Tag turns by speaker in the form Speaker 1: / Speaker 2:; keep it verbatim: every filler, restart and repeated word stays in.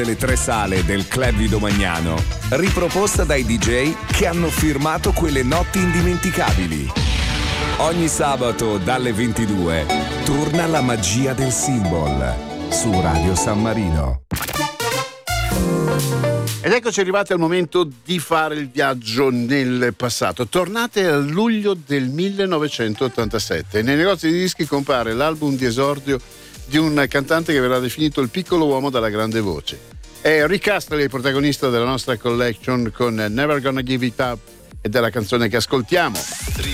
Speaker 1: delle tre sale del Club di Domagnano, riproposta dai D J che hanno firmato quelle notti indimenticabili. Ogni sabato dalle ventidue torna la magia del Symbol su Radio San Marino.
Speaker 2: Ed eccoci arrivati al momento di fare il viaggio nel passato. Tornate a luglio del millenovecentottantasette. Nei negozi di dischi compare l'album di esordio di un cantante che verrà definito il piccolo uomo dalla grande voce. È Rick Astley il protagonista della nostra collection con Never Gonna Give It Up e della canzone che ascoltiamo.